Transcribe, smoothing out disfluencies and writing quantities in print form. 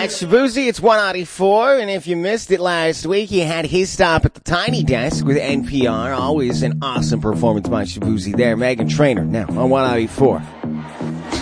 That's Shabuzi. It's 194, and if you missed it last week, he had his stop at the Tiny Desk with NPR. Always an awesome performance by Shabuzi there. Meghan Trainor now on 194.